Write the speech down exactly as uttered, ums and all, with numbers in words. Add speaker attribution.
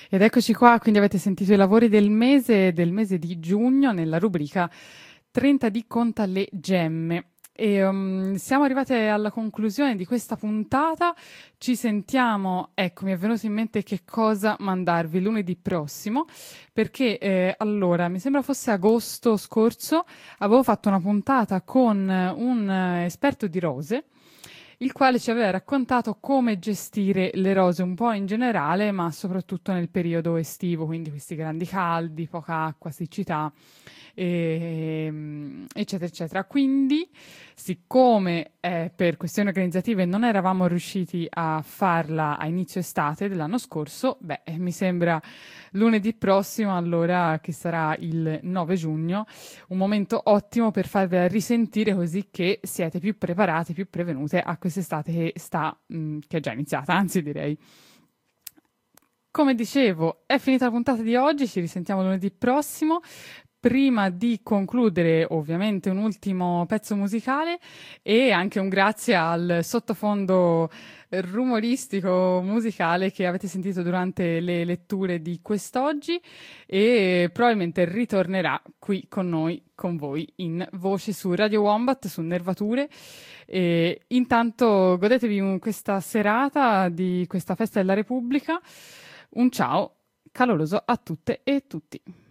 Speaker 1: Ed eccoci qua, quindi avete sentito i lavori del mese, del mese di giugno nella rubrica trenta di Conta le Gemme. E um, siamo arrivati alla conclusione di questa puntata. Ci sentiamo, ecco, mi è venuto in mente che cosa mandarvi lunedì prossimo, perché eh, allora mi sembra fosse agosto scorso, avevo fatto una puntata con eh, un eh, esperto di rose il quale ci aveva raccontato come gestire le rose un po' in generale, ma soprattutto nel periodo estivo, quindi questi grandi caldi, poca acqua, siccità, e, eccetera, eccetera. Quindi, siccome eh, per questioni organizzative non eravamo riusciti a farla a inizio estate dell'anno scorso, beh, eh, mi sembra lunedì prossimo, allora che sarà il nove giugno, un momento ottimo per farvela risentire così che siete più preparati, più prevenute a quest'estate che sta, mh, che è già iniziata, anzi direi. Come dicevo, è finita la puntata di oggi, ci risentiamo lunedì prossimo. Prima di concludere, ovviamente, un ultimo pezzo musicale e anche un grazie al sottofondo rumoristico musicale che avete sentito durante le letture di quest'oggi e probabilmente ritornerà qui con noi, con voi, in voce su Radio Wombat, su Nervature. E intanto godetevi un- questa serata di questa festa della Repubblica. Un ciao caloroso a tutte e tutti.